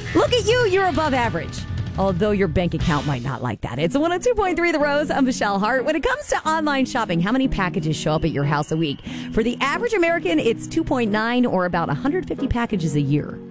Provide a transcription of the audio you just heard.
Look at you. You're above average. Although your bank account might not like that. It's 102.3 The Rose. I'm Michelle Hart. When it comes to online shopping, how many packages show up at your house a week? For the average American, it's 2.9 or about 150 packages a year.